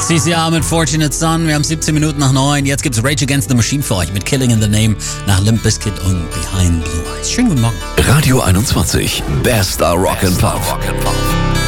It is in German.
CCR mit Fortunate Son. Wir haben 17 Minuten nach 9. Jetzt gibt's Rage Against the Machine für euch mit Killing in the Name nach Limp Bizkit und Behind Blue Eyes. Schönen guten Morgen. Radio 21, bester Rock'n'Pop.